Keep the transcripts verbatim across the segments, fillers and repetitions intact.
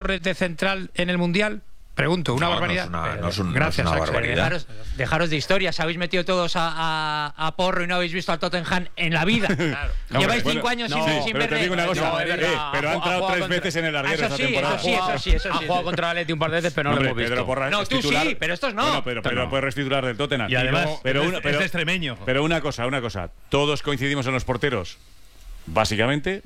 Torres de central en el Mundial? Pregunto, una no, barbaridad. No es una, no es un, Gracias, no es una Axel. barbaridad. Dejaros, dejaros de historias. Habéis metido todos a, a, a Porro y no habéis visto al Tottenham en la vida. Claro. Lleváis bueno, cinco años no, sin, sí, sin pero ver. te digo una cosa, no, eh, es verdad. pero ha entrado tres contra... veces en el larguero eso esta sí, temporada. Eso sí, eso sí, eso sí. Ha jugado contra el Atleti un par de veces, pero no Hombre, lo hemos visto. Pedro Porra No, es tú titular. sí, pero estos no. Bueno, pero, pero no. puedes ser titular del Tottenham. Y además, no, pero es, una, es pero, extremeño. Pero una cosa, una cosa. Todos coincidimos en los porteros. Básicamente,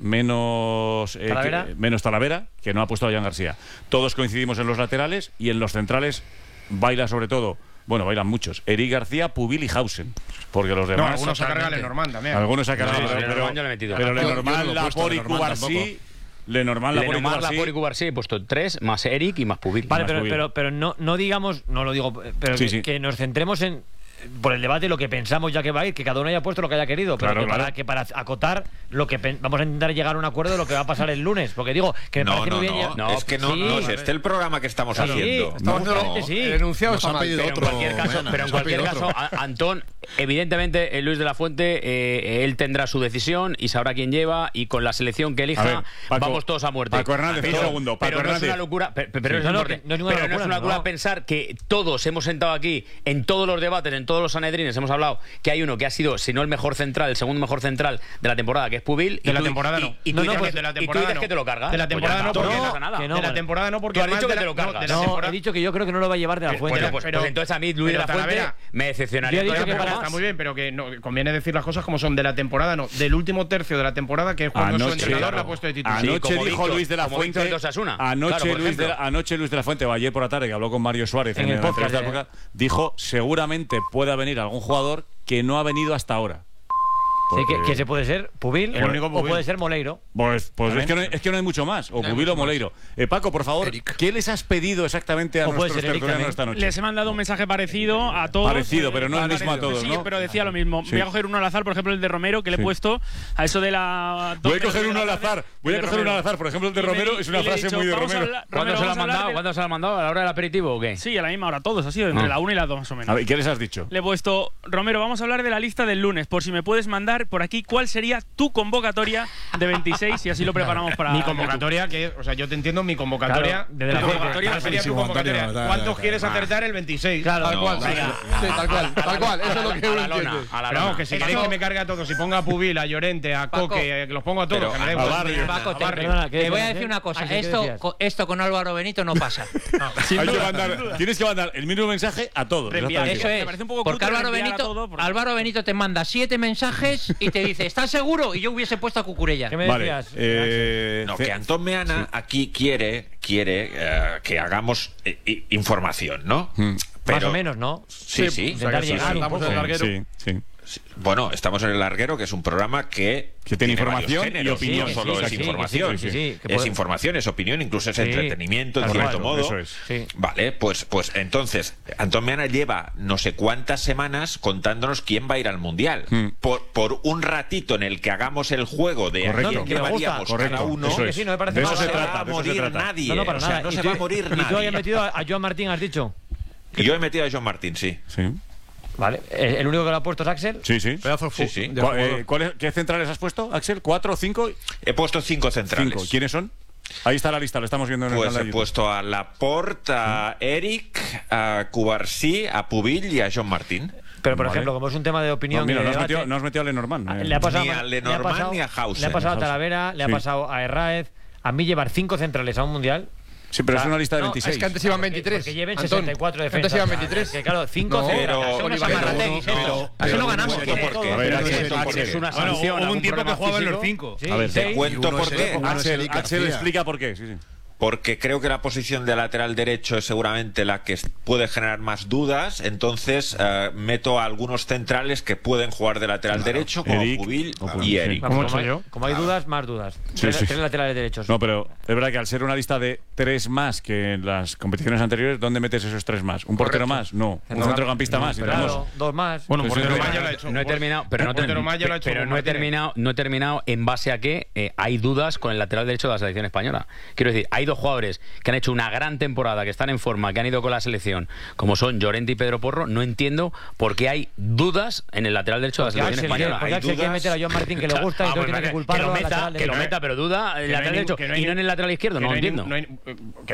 menos eh, ¿Talavera? Que, menos Talavera, que no ha puesto a Jan García. Todos coincidimos en los laterales y en los centrales baila sobre todo, bueno, bailan muchos, Eric García, Pubil y Hausen. Porque los demás... No, algunos a cargar a Lenormand también. Algunos a cargar, No, pero, Lenormand pero, yo le he metido. pero Yo- yo Lenormand, no lo he puesto Laporte y Lenormand Cubarsí... Lenormand, Laporte y Lenormand, Cubarsí... Laporte y Cubarsí he puesto tres, más Eric y más Pubil. Vale, más pero, Pubil. pero, pero no, no digamos, no lo digo, pero Sí, que, sí. que nos centremos en por el debate lo que pensamos ya que va a ir, que cada uno haya puesto lo que haya querido, pero Claro, que, claro. Para, que para acotar lo que pen- vamos a intentar llegar a un acuerdo de lo que va a pasar el lunes, porque digo que me No, parece no, muy bien. no, ya- no, es que no, sí, no es este el programa que estamos Sí, haciendo. estamos No, haciendo- no. sí. El enunciado Nos está ha mal. pedido Pero en otro, cualquier caso, Mena, pero en nos ha cualquier pedido caso otro. a- Antón, evidentemente, eh, Luis de la Fuente, eh, él tendrá su decisión y sabrá quién lleva, y con la selección que elija, A ver, Paco- vamos todos a muerte. Paco Hernández, pero, un segundo, Paco pero no es Hernández. una locura, pero, pero Sí, es no, no, importante. que no es ninguna Pero no es locura, una locura no. pensar que todos hemos sentado aquí, en todos los debates, en todos los sanedrines, hemos hablado que hay uno que ha sido, si no el mejor central, el segundo mejor central de la temporada, que es Pubil. De y la tú- temporada y- no. Y, No, tú no, dices pues que- de la y tú temporada dices no. que te lo cargas. De la Pues ya temporada está, no, pues porque- no pasa nada. que no, de la vale. temporada no, porque Tú has además dicho que de te la- lo no, cargas. de la No, temporada- he dicho que yo creo que no lo va a llevar de la Pero- fuente. Bueno, pues, pero- pues entonces a mí, Luis de la pero Fuente, Talavera- me decepcionaría. Yo he dicho todavía que un poco para- Está más. muy bien, pero que no, conviene decir las cosas como son. De la temporada no, del último tercio de la temporada, que es cuando su Anoche- entrenador claro. la ha puesto de titular. Sí, Anoche como dijo Víctor- Luis de la como Fuente. Víctor de Osasuna. Anoche, Claro, por Luis de la, ejemplo. anoche Luis de la Fuente, o ayer por la tarde, que habló con Mario Suárez En en, el la podcast, entrevista de eh. época, dijo seguramente pueda venir algún jugador que no ha venido hasta ahora. Sí, que, Porque- que se puede ser Pubil El único o Pubil. puede ser Moleiro. Pues, pues es, que no hay, es que no hay mucho más. O No hay Pubil o mucho más. Moleiro. Eh, Paco, por favor, Eric. ¿qué les has pedido exactamente a O puede nuestros ser Eric tertulianos también. esta noche? Les he mandado un mensaje parecido a todos. Parecido, pero no el mismo a todos, Sí, ¿no? pero decía lo mismo. Sí. Voy a coger uno al azar, por ejemplo, el de Romero, que le he Sí. puesto a eso de la... Voy a doce coger de uno la al tarde, azar. Voy a el de coger uno al Romero. azar. Por ejemplo, el de Y le Romero di- es una y le he frase dicho, muy de vamos a Romero. hablar- ¿Cuándo Romero, se lo han vamos a hablar mandado? de- ¿Cuándo se lo han mandado? ¿A la hora del aperitivo o qué? Sí, a la misma hora, todos, ha sido entre Ah. la una y las dos más o menos. A ver, ¿qué les has dicho? Le he puesto, Romero, vamos a hablar de la lista del lunes, por si me puedes mandar por aquí cuál sería tu convocatoria de veintiséis y así lo preparamos para... Mi convocatoria, que, o sea, yo te entiendo, mi convocatoria. Claro, desde tu la fuente. convocatoria Claro, sería tu buenísimo, convocatoria. Antonio, da, ¿Cuántos da, quieres da. acertar el veintiséis? Claro, Tal cual, sí, sí, tal cual, tal cual. Eso es lo que A uno la lona, entiende. a la Pero vamos, lona. que si Esto- queréis que me cargue a todos, si ponga a Pubil, a Llorente, a Paco. Coque, eh, que los pongo a todos, Pero que me da a- igual. a Barrio. Paco, A te, Barrio. perdona, ¿qué te voy a decías, decir eh? una cosa. Ah, sí, ¿qué esto, decías? co- esto con Álvaro Benito no pasa. Sin Hay que duda, mandar- sin duda. tienes que mandar el mismo mensaje a todos. Reenviar. exactamente. Eso Me es. parece un poco Porque cutre Álvaro reenviar a Benito, todo, porque- Álvaro Benito te manda siete mensajes y te dice, ¿estás seguro? Y yo hubiese puesto a Cucurella. ¿Qué me Vale. decías? eh, No, ce- que Antón Meana aquí quiere, quiere eh, que hagamos eh, i- información, ¿no? Hmm. Más o menos, ¿no? Sí, sí. Intentar sí, llegar sí, un estamos poco. en el larguero. Sí, sí. Sí. Bueno, estamos en El Larguero, que es un programa que, Que tiene información varios y géneros, opinión. No Sí, solo que es sí, que sí, información. que sí, sí, que es puede- información, es opinión, incluso es Sí, entretenimiento, en tal cierto cual, modo. eso es. Sí. Vale, pues, pues entonces, Antón Meana lleva no sé cuántas semanas contándonos quién va a ir al Mundial. Hmm. Por, por un ratito en el que hagamos el juego de Correcto. a quién No, que me gusta. llevaríamos Correcto, cada uno, eso Que es. sí, no me parece De eso mal, se ¿eh? no trata, se va a de eso se morir trata. nadie. No, no, para o sea, nada. no Y se tú- va a morir Y tú nadie. hayas metido a, a Joan Martín, has dicho. Y yo he metido a John Martín, sí. Sí, Vale. ¿El el único que lo ha puesto es Axel? sí. sí. Pedazo de Sí, fu- sí. de ¿Cuál- jugador. eh, cuál es- ¿Qué centrales has puesto, Axel? ¿Cuatro, cinco? He puesto cinco centrales. Cinco. ¿Quiénes son? Ahí está la lista, lo estamos viendo en el Pues canal he de YouTube. puesto a Laporte, a Eric, a Cubarsí, a Pubil y a John Martín. Pero, por Vale. ejemplo, como es un tema de opinión. No, mira, y de no has, debate, metido, no has metido a Lenormand. ah, eh. le ha pasado, Ni a le ha Lenormand pasado- ni a Hausen. Le ha pasado a Hausen. Talavera, le ha Sí. pasado a Herráez. A mí llevar cinco centrales a un mundial. Sí, pero es una lista de No, veintiséis. Es que antes iban veintitrés. Que lleven Antón, sesenta y cuatro defensas. Antes iban O sea, veintitrés. es que claro, cinco No, centrales. pero- Son unos pero- amarrateguis pero- estos. pero- Así no ganamos. pero- ¿Quieres? porque- A ver, pero- Axel, pero- Axel, porque- Es una Bueno, sanción. hubo un algún tiempo que problema jugaban los físico. cinco. Sí, A ver, sí. te cuento Y uno por es qué. Eric, uno es Axel, Eric Axel García. explica por qué. Sí, sí. Porque creo que la posición de lateral derecho es seguramente la que es- puede generar más dudas. Entonces eh, meto a algunos centrales que pueden jugar de lateral derecho, como Eric, Pubil o Pubil, y sí. Eric. Vamos, ¿Cómo he como, hecho hay, yo? como hay dudas, más dudas. Sí, tres, sí. tres laterales derechos. No, pero es verdad que al ser una lista de tres más que en las competiciones anteriores, ¿dónde metes esos tres más? ¿Un portero más? No. ¿Un centrocampista más? Y Claro, tenemos- dos más. Bueno, un Pues portero es más verdad. ya lo ha hecho. No he terminado, pero no, Un portero termi- más ya lo ha hecho pero con no he Martínez. terminado, no he terminado en base a que eh, hay dudas con el lateral derecho de la selección española. Quiero decir, hay dos jugadores que han hecho una gran temporada, que están en forma, que han ido con la selección, como son Llorente y Pedro Porro. No entiendo por qué hay dudas en el lateral derecho de la Porque selección Axel, española. porque Hay Axel quiere dudas. meter a Joan Martín que le gusta y Ah, entonces pues tiene que venga, culparlo que lo al meta, lateral que lo derecho. meta, pero duda el Que no hay lateral ningún- derecho que no hay y no en ningún- el lateral izquierdo. Que No hay entiendo. ningún- no hay-